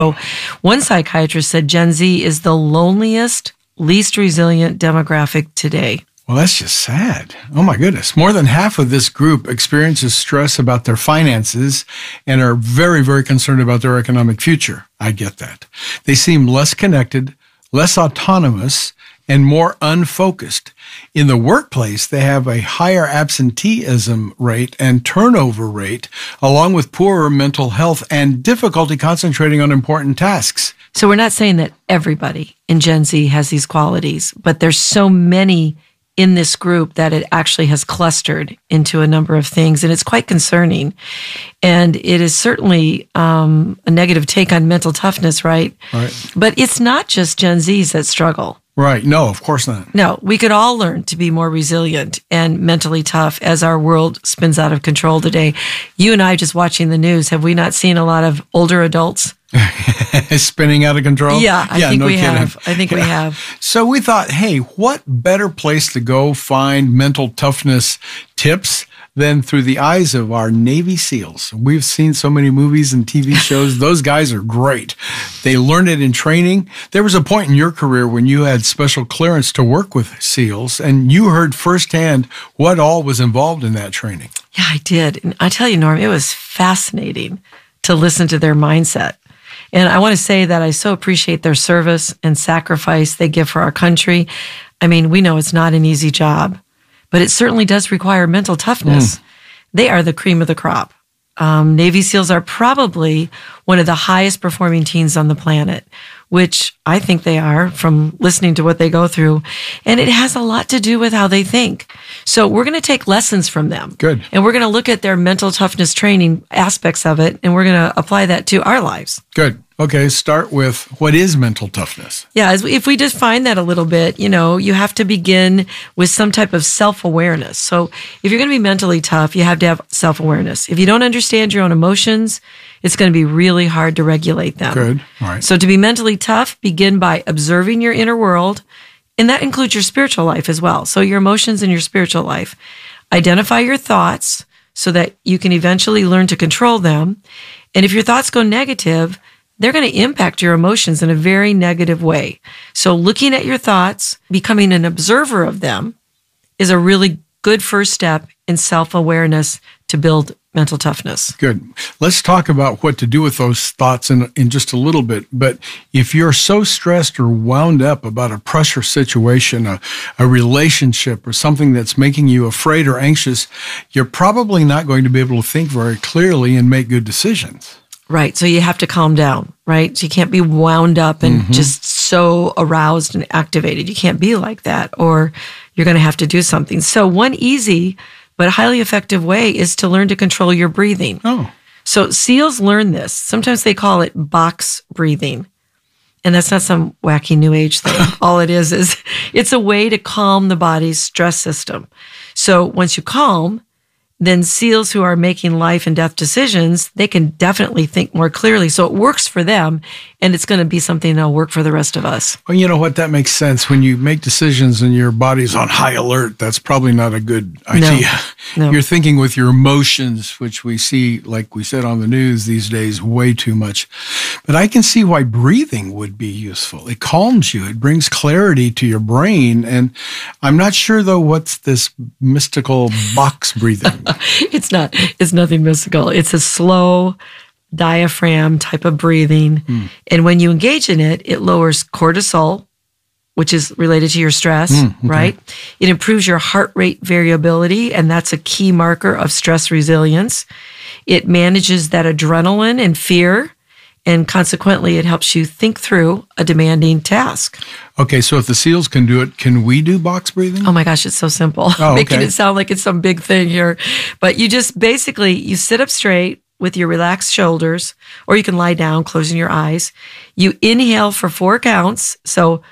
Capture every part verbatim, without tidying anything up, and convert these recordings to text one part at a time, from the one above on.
So one psychiatrist said Gen Z is the loneliest, least resilient demographic today. Well, that's just sad. Oh, my goodness. More than half of this group experiences stress about their finances and are very, very concerned about their economic future. I get that. They seem less connected, less autonomous, and more unfocused. In the workplace, they have a higher absenteeism rate and turnover rate, along with poorer mental health and difficulty concentrating on important tasks. So we're not saying that everybody in Gen Z has these qualities, but there's so many in this group that it actually has clustered into a number of things, and it's quite concerning. And it is certainly um, a negative take on mental toughness, right? Right. But it's not just Gen Zs that struggle. Right. No, of course not. No, we could all learn to be more resilient and mentally tough as our world spins out of control today. You and I, just watching the news, have we not seen a lot of older adults spinning out of control? Yeah, I yeah, think no we kidding. have. I think we have. So we thought, hey, what better place to go find mental toughness tips than through the eyes of our Navy SEALs? We've seen so many movies and T V shows. Those guys are great. They learned it in training. There was a point in your career when you had special clearance to work with SEALs, and you heard firsthand what all was involved in that training. Yeah, I did. And I tell you, Norm, it was fascinating to listen to their mindset. And I want to say that I so appreciate their service and sacrifice they give for our country. I mean, we know it's not an easy job, but it certainly does require mental toughness. Mm. They are the cream of the crop. Um, Navy SEALs are probably one of the highest performing teams on the planet, which I think they are from listening to what they go through. And it has a lot to do with how they think. So we're going to take lessons from them. Good. And we're going to look at their mental toughness training aspects of it, and we're going to apply that to our lives. Good. Okay, start with what is mental toughness? Yeah, as we, if we define that a little bit, you know, you have to begin with some type of self-awareness. So if you're going to be mentally tough, you have to have self-awareness. If you don't understand your own emotions, it's going to be really hard to regulate them. Good. All right. So to be mentally tough, begin by observing your inner world, and that includes your spiritual life as well. So your emotions and your spiritual life. Identify your thoughts so that you can eventually learn to control them. And if your thoughts go negative, they're going to impact your emotions in a very negative way. So looking at your thoughts, becoming an observer of them, is a really good first step in self-awareness to build mental toughness. Good. Let's talk about what to do with those thoughts in, in just a little bit. But if you're so stressed or wound up about a pressure situation, a, a relationship, or something that's making you afraid or anxious, you're probably not going to be able to think very clearly and make good decisions. Right. So you have to calm down, right? So you can't be wound up and mm-hmm. just so aroused and activated. You can't be like that, or you're going to have to do something. So one easy but highly effective way is to learn to control your breathing. Oh. So SEALs learn this. Sometimes they call it box breathing. And that's not some wacky new age thing. All it is is it's a way to calm the body's stress system. So once you calm, then SEALs who are making life and death decisions, they can definitely think more clearly. So it works for them, and it's going to be something that'll work for the rest of us. Well, you know what? That makes sense. When you make decisions and your body's on high alert, that's probably not a good idea. No, no. You're thinking with your emotions, which we see, like we said on the news these days, way too much. But I can see why breathing would be useful. It calms you. It brings clarity to your brain. And I'm not sure, though, what's this mystical box breathing? It's not. It's nothing mystical. It's a slow diaphragm type of breathing. Mm. And when you engage in it, it lowers cortisol, which is related to your stress, mm, okay. right? It improves your heart rate variability, and that's a key marker of stress resilience. It manages that adrenaline and fear, and consequently, it helps you think through a demanding task. Okay, so if the SEALs can do it, can we do box breathing? Oh my gosh, it's so simple. Oh, Making okay. it sound like it's some big thing here. But you just basically, you sit up straight with your relaxed shoulders, or you can lie down, closing your eyes. You inhale for four counts. So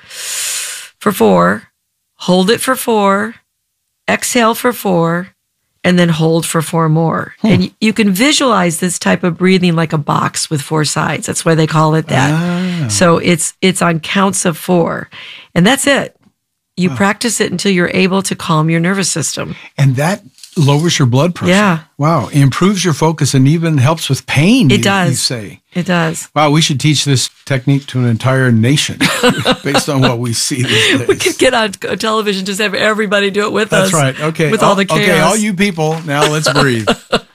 for four, hold it for four, exhale for four, and then hold for four more. Hmm. And you can visualize this type of breathing like a box with four sides. That's why they call it that. Ah. So it's it's on counts of four. And that's it. You wow. practice it until you're able to calm your nervous system. And that lowers your blood pressure. Yeah. Wow. Improves your focus and even helps with pain. It you, does. You say. It does. Wow. We should teach this technique to an entire nation based on what we see these days. We could get on television, just have everybody do it with That's us. That's right. Okay. With all, all the chaos. Okay. All you people, now let's breathe.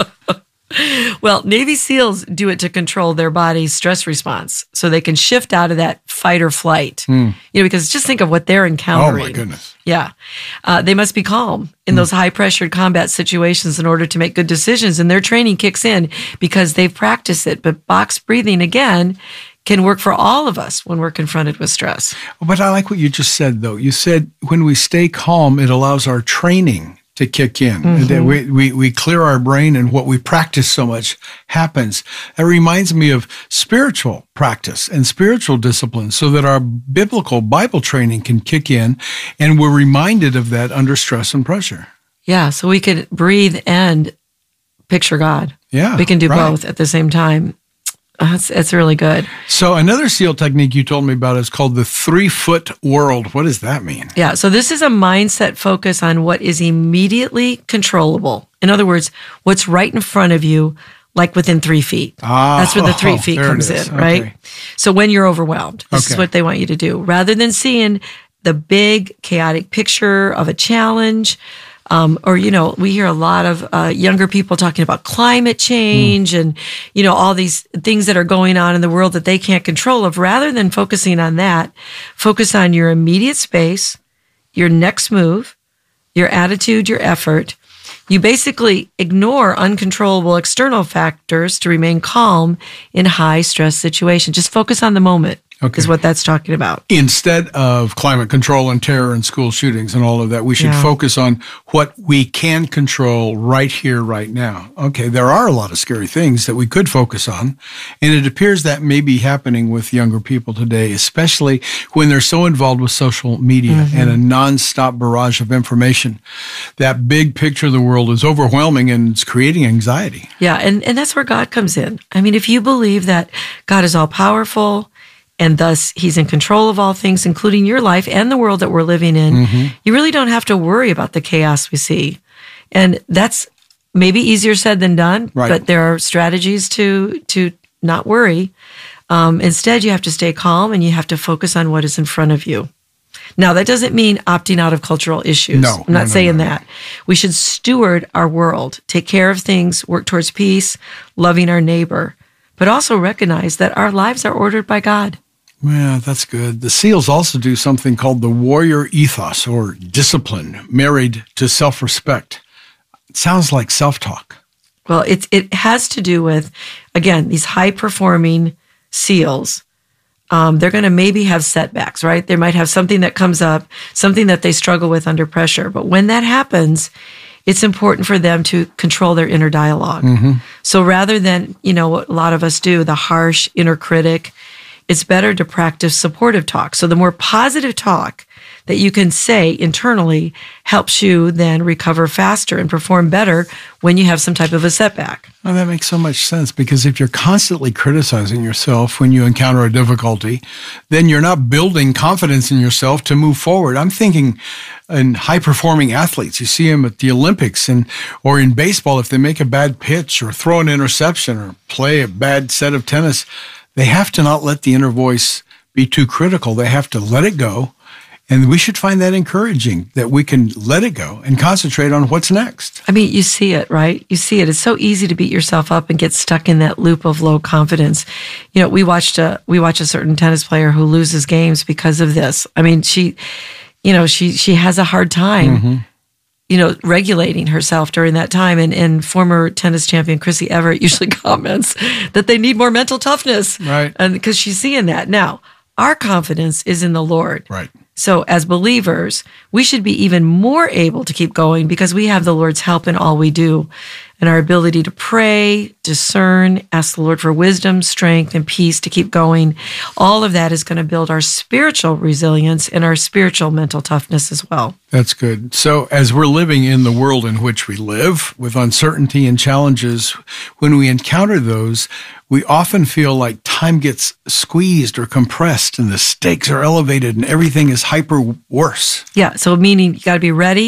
Well, Navy SEALs do it to control their body's stress response so they can shift out of that fight or flight. Mm. You know, because just think of what they're encountering. Oh, my goodness. Yeah. Uh, they must be calm in mm. those high-pressured combat situations in order to make good decisions, and their training kicks in because they've practiced it. But box breathing, again, can work for all of us when we're confronted with stress. But I like what you just said, though. You said when we stay calm, it allows our training to kick in. Mm-hmm. That we, we, we clear our brain, and what we practice so much happens. That reminds me of spiritual practice and spiritual discipline so that our biblical Bible training can kick in, and we're reminded of that under stress and pressure. Yeah, so we could breathe and picture God. Yeah, we can do right. both at the same time. That's it's really good. So another SEAL technique you told me about is called the three-foot world. What does that mean? Yeah, so this is a mindset focus on what is immediately controllable. In other words, what's right in front of you, like within three feet. Ah, That's where the three feet oh, comes in, right? Okay. So when you're overwhelmed, this okay. is what they want you to do. Rather than seeing the big, chaotic picture of a challenge, Um, or, you know, we hear a lot of uh, younger people talking about climate change mm. and, you know, all these things that are going on in the world that they can't control of. Rather than focusing on that, focus on your immediate space, your next move, your attitude, your effort. You basically ignore uncontrollable external factors to remain calm in high stress situations. Just focus on the moment. Okay. Is what that's talking about. Instead of climate control and terror and school shootings and all of that, we should yeah. focus on what we can control right here, right now. Okay, there are a lot of scary things that we could focus on, and it appears that may be happening with younger people today, especially when they're so involved with social media mm-hmm. and a nonstop barrage of information. That big picture of the world is overwhelming, and it's creating anxiety. Yeah, and, and that's where God comes in. I mean, if you believe that God is all-powerful, and thus he's in control of all things, including your life and the world that we're living in, mm-hmm. you really don't have to worry about the chaos we see. And that's maybe easier said than done, right. but there are strategies to to not worry. Um, instead, you have to stay calm and you have to focus on what is in front of you. Now, that doesn't mean opting out of cultural issues. No, I'm not no, saying no, no. that. We should steward our world, take care of things, work towards peace, loving our neighbor, but also recognize that our lives are ordered by God. Yeah, that's good. The SEALs also do something called the warrior ethos, or discipline, married to self-respect. It sounds like self-talk. Well, it, it has to do with, again, these high-performing SEALs. Um, they're going to maybe have setbacks, right? They might have something that comes up, something that they struggle with under pressure. But when that happens, it's important for them to control their inner dialogue. Mm-hmm. So rather than, you know, what a lot of us do, the harsh inner critic, it's better to practice supportive talk. So the more positive talk that you can say internally helps you then recover faster and perform better when you have some type of a setback. Well, that makes so much sense, because if you're constantly criticizing yourself when you encounter a difficulty, then you're not building confidence in yourself to move forward. I'm thinking in high-performing athletes. You see them at the Olympics and or in baseball, if they make a bad pitch or throw an interception or play a bad set of tennis, they have to not let the inner voice be too critical. They have to let it go. And we should find that encouraging, that we can let it go and concentrate on what's next. I mean, you see it, right? You see it. It's so easy to beat yourself up and get stuck in that loop of low confidence. You know, we watched a we watched a certain tennis player who loses games because of this. I mean, she, you know, she she has a hard time, mm-hmm. you know, regulating herself during that time. And, and former tennis champion Chrissy Everett usually comments that they need more mental toughness, right? And because she's seeing that now. Our confidence is in the Lord. Right. So as believers, we should be even more able to keep going because we have the Lord's help in all we do. And our ability to pray, discern, ask the Lord for wisdom, strength, and peace to keep going. All of that is going to build our spiritual resilience and our spiritual mental toughness as well. That's good. So as we're living in the world in which we live, with uncertainty and challenges, when we encounter those, we often feel like time gets squeezed or compressed and the stakes are elevated and everything is hyper worse. Yeah, so meaning you got to be ready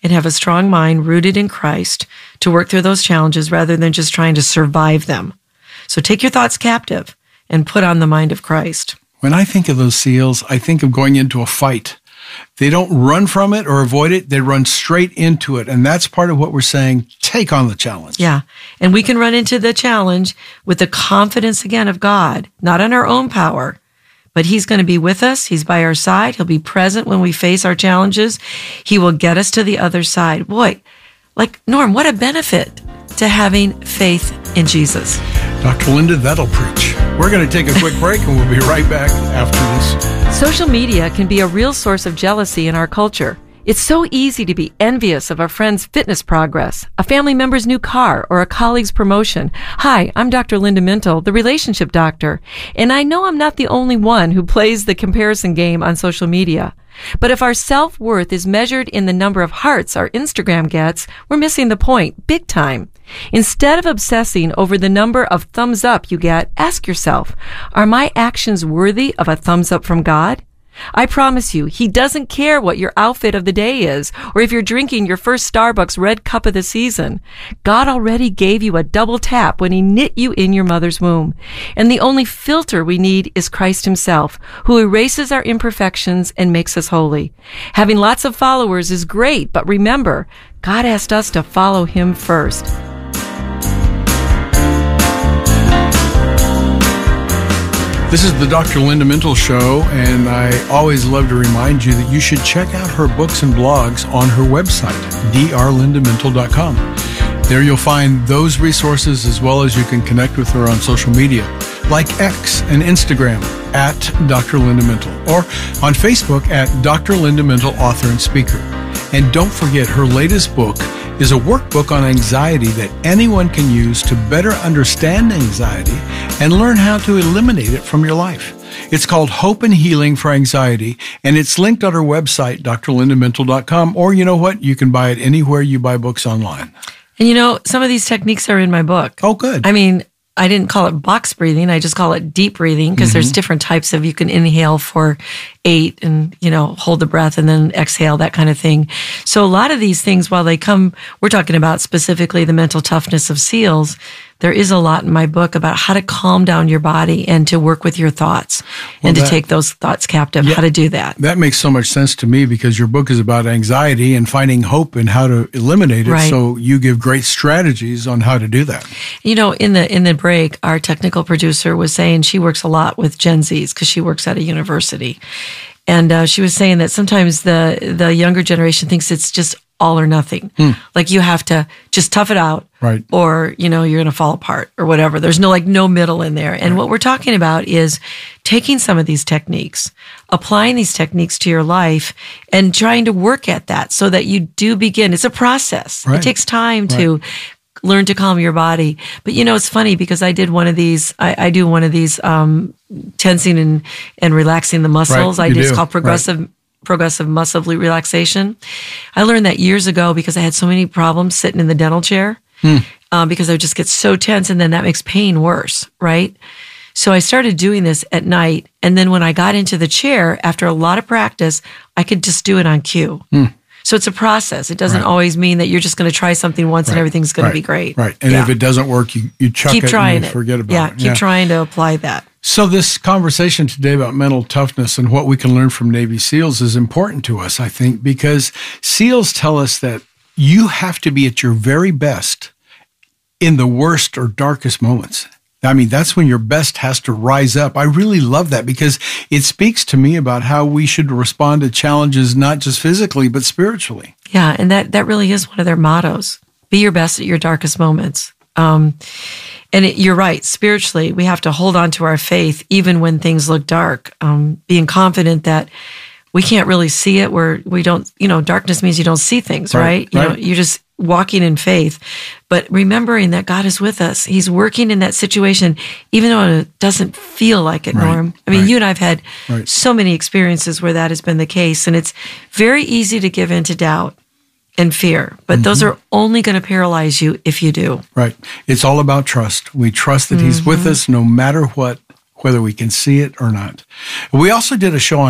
and have a strong mind rooted in Christ to work through those challenges rather than just trying to survive them. So take your thoughts captive and put on the mind of Christ. When I think of those SEALs, I think of going into a fight. They don't run from it or avoid it. They run straight into it. And that's part of what we're saying. Take on the challenge. Yeah. And we can run into the challenge with the confidence, again, of God, not in our own power, but He's going to be with us. He's by our side. He'll be present when we face our challenges. He will get us to the other side. Boy, like, Norm, what a benefit to having faith in Jesus. Doctor Linda, that'll preach. We're going to take a quick break, and we'll be right back after this. Social media can be a real source of jealousy in our culture. It's so easy to be envious of a friend's fitness progress, a family member's new car, or a colleague's promotion. Hi, I'm Doctor Linda Mintle, the relationship doctor, and I know I'm not the only one who plays the comparison game on social media. But if our self-worth is measured in the number of hearts our Instagram gets, we're missing the point big time. Instead of obsessing over the number of thumbs up you get, ask yourself, are my actions worthy of a thumbs up from God? I promise you, He doesn't care what your outfit of the day is, or if you're drinking your first Starbucks red cup of the season. God already gave you a double tap when He knit you in your mother's womb. And the only filter we need is Christ Himself, who erases our imperfections and makes us holy. Having lots of followers is great, but remember, God asked us to follow Him first. This is the Doctor Linda Mintle Show, and I always love to remind you that you should check out her books and blogs on her website, d r linda mintle dot com. There you'll find those resources as well as you can connect with her on social media, like X and Instagram at Doctor Linda Mintle, or on Facebook at Doctor Linda Mintle, author and speaker. And don't forget, her latest book is a workbook on anxiety that anyone can use to better understand anxiety and learn how to eliminate it from your life. It's called Hope and Healing for Anxiety, and it's linked on her website, d r linda mintle dot com, or you know what? You can buy it anywhere you buy books online. And you know, some of these techniques are in my book. Oh, good. I mean, I didn't call it box breathing. I just call it deep breathing because mm-hmm. there's different types of, you can inhale for eight and, you know, hold the breath and then exhale, that kind of thing. So a lot of these things, while they come, we're talking about specifically the mental toughness of SEALs, there is a lot in my book about how to calm down your body and to work with your thoughts well, and to that, take those thoughts captive, yeah, how to do that. That makes so much sense to me because your book is about anxiety and finding hope and how to eliminate it. Right. So you give great strategies on how to do that. You know, in the in the break, our technical producer was saying she works a lot with Gen Zs because she works at a university. And uh, she was saying that sometimes the, the younger generation thinks it's just all or nothing. Hmm. Like you have to just tough it out, right? Or, you know, you're going to fall apart or whatever. There's no like no middle in there. And right. what we're talking about is taking some of these techniques, applying these techniques to your life and trying to work at that so that you do begin. It's a process. Right. It takes time right. to learn to calm your body. But, you know, it's funny because I did one of these, I, I do one of these um, tensing and, and relaxing the muscles. Right. I You did, do. it's called progressive right. progressive muscle relaxation. I learned that years ago because I had so many problems sitting in the dental chair hmm. um, because I would just get so tense and then that makes pain worse, right? So I started doing this at night. And then when I got into the chair, after a lot of practice, I could just do it on cue. Hmm. So it's a process. It doesn't right. always mean that you're just going to try something once right. and everything's going right. to be great. Right. And yeah. if it doesn't work, you, you chuck keep it trying and you it. forget about yeah, it. Keep yeah, keep trying to apply that. So this conversation today about mental toughness and what we can learn from Navy SEALs is important to us, I think, because SEALs tell us that you have to be at your very best in the worst or darkest moments. I mean, that's when your best has to rise up. I really love that because it speaks to me about how we should respond to challenges, not just physically, but spiritually. Yeah, and that, that really is one of their mottos. Be your best at your darkest moments. Um, and it, you're right. Spiritually, we have to hold on to our faith even when things look dark. Um, being confident that we can't really see it, where we don't, you know, darkness means you don't see things, right? right? You right. know, you're just walking in faith, but remembering that God is with us. He's working in that situation, even though it doesn't feel like it, right. Norm. I mean, right. you and I have had right. so many experiences where that has been the case, and it's very easy to give in to doubt and fear, but mm-hmm. those are only going to paralyze you if you do. Right. It's all about trust. We trust that mm-hmm. He's with us no matter what, whether we can see it or not. We also did a show on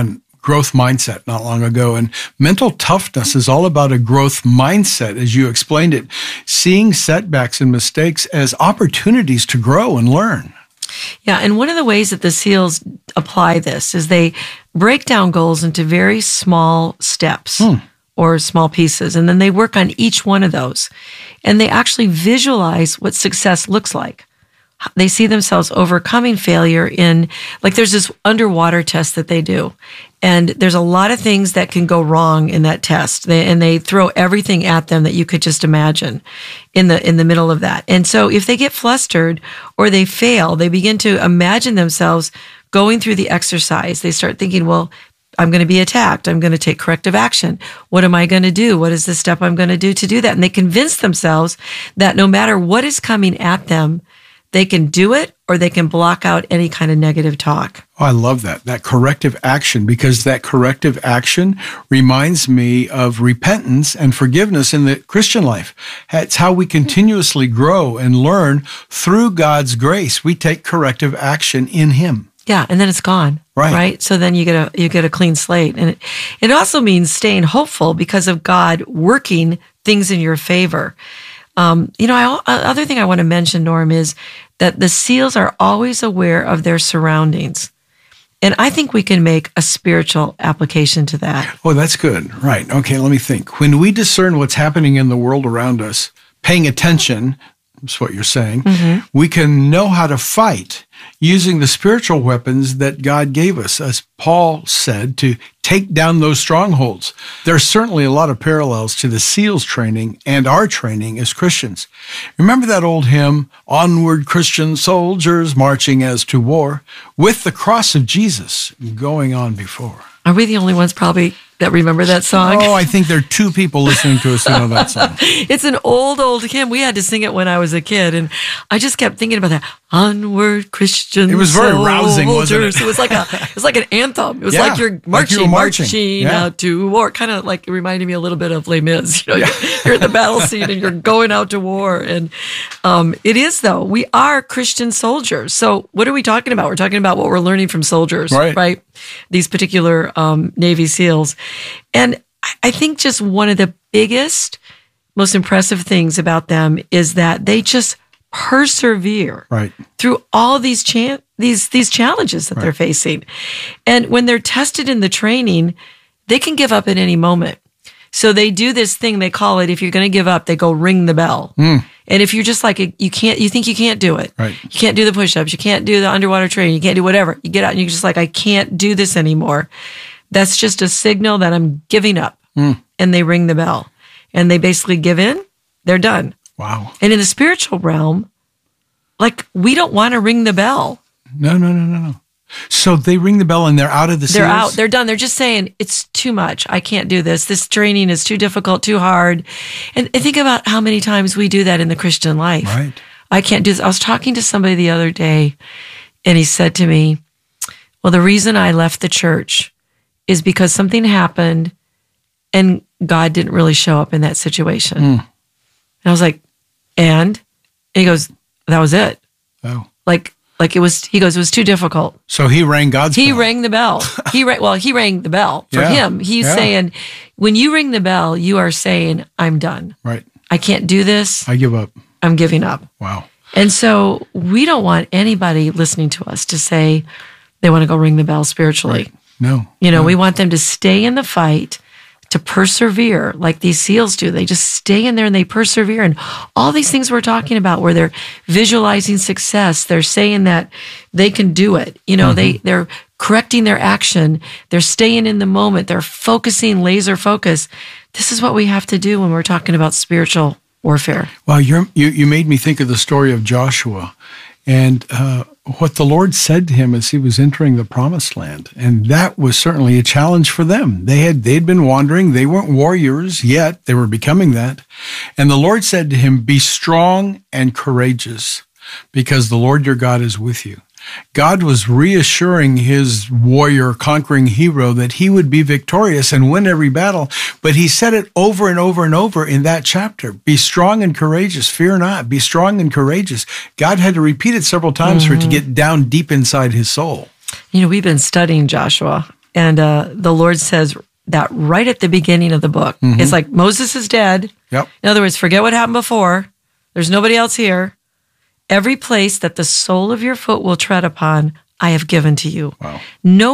growth mindset not long ago, and mental toughness is all about a growth mindset, as you explained it, seeing setbacks and mistakes as opportunities to grow and learn. Yeah, and one of the ways that the SEALs apply this is they break down goals into very small steps hmm. or small pieces, and then they work on each one of those. And they actually visualize what success looks like. They see themselves overcoming failure in, like there's this underwater test that they do. And there's a lot of things that can go wrong in that test. They, and they throw everything at them that you could just imagine in the in the middle of that. And so if they get flustered or they fail, they begin to imagine themselves going through the exercise. They start thinking, well, I'm going to be attacked. I'm going to take corrective action. What am I going to do? What is the step I'm going to do to do that? And they convince themselves that no matter what is coming at them, they can do it or they can block out any kind of negative talk. Oh, I love that, that corrective action, because that corrective action reminds me of repentance and forgiveness in the Christian life. It's how we continuously grow and learn through God's grace. We take corrective action in Him. Yeah, and then it's gone. Right. Right. So then you get a you get a clean slate. And it, it also means staying hopeful because of God working things in your favor. Um, you know, I, other thing I want to mention, Norm, is that the SEALs are always aware of their surroundings. And I think we can make a spiritual application to that. Oh, that's good. Right. Okay, let me think. When we discern what's happening in the world around us, paying attention, that's what you're saying, mm-hmm. we can know how to fight using the spiritual weapons that God gave us, as Paul said, to take down those strongholds. There's certainly a lot of parallels to the SEALs training and our training as Christians. Remember that old hymn, "Onward Christian soldiers marching as to war, with the cross of Jesus going on before." Are we the only ones probably that remember that song? Oh, I think there are two people listening to us who know that song. It's an old, old hymn. We had to sing it when I was a kid, and I just kept thinking about that. Onward, Christian It was very soldiers. rousing, wasn't it? It was like a, it was like an anthem. It was Yeah, like you're like marching, you were marching. marching Yeah. out to war. Kind of like it reminded me a little bit of Les Mis. You know, Yeah. you're, you're at the battle scene and you're going out to war. And um, it is though. We are Christian soldiers. So what are we talking about? We're talking about what we're learning from soldiers, Right. right? These particular um, Navy SEALs, and I think just one of the biggest, most impressive things about them is that they just persevere Right. through all these chan- these these challenges that Right. they're facing. And when they're tested in the training, they can give up at any moment. So they do this thing, they call it, if you're going to give up, they go ring the bell. Mm. And if you're just like, you can't, you think you can't do it. Right. You can't do the push-ups. You can't do the underwater training. You can't do whatever. You get out and you're just like, I can't do this anymore. That's just a signal that I'm giving up. Mm. And they ring the bell. And they basically give in. They're done. Wow. And in the spiritual realm, like, we don't want to ring the bell. No, no, no, no, no. So they ring the bell and they're out of the They're SEALs? out. They're done. They're just saying, it's too much. I can't do this. This training is too difficult, too hard. And, and think about how many times we do that in the Christian life. Right. I can't do this. I was talking to somebody the other day, and he said to me, well, the reason I left the church is because something happened and God didn't really show up in that situation. Mm. And I was like, and? And he goes, that was it. Oh. Like, like it was, he goes, it was too difficult. So he rang God's He bell. rang the bell. He rang, well, he rang the bell for Yeah. him. He's Yeah. saying, when you ring the bell, you are saying, I'm done. Right. I can't do this. I give up. I'm giving up. Wow. And so we don't want anybody listening to us to say they want to go ring the bell spiritually. Right. No. You know, no. we want them to stay in the fight, to persevere like these SEALs do. They just stay in there and they persevere. And all these things we're talking about where they're visualizing success, they're saying that they can do it. You know, mm-hmm. they, they're correcting their action. They're staying in the moment. They're focusing, laser focus. This is what we have to do when we're talking about spiritual warfare. Well, you're, you you made me think of the story of Joshua and uh, what the Lord said to him as he was entering the promised land. And that was certainly a challenge for them. They had they'd been wandering. They weren't warriors yet. They were becoming that. And the Lord said to him, be strong and courageous because the Lord your God is with you. God was reassuring his warrior, conquering hero that he would be victorious and win every battle. But he said it over and over and over in that chapter. Be strong and courageous. Fear not. Be strong and courageous. God had to repeat it several times mm-hmm. for it to get down deep inside his soul. You know, we've been studying Joshua And uh, the Lord says that right at the beginning of the book. Mm-hmm. It's like Moses is dead. Yep. In other words, forget what happened before. There's nobody else here. Every place that the sole of your foot will tread upon, I have given to you. Wow. No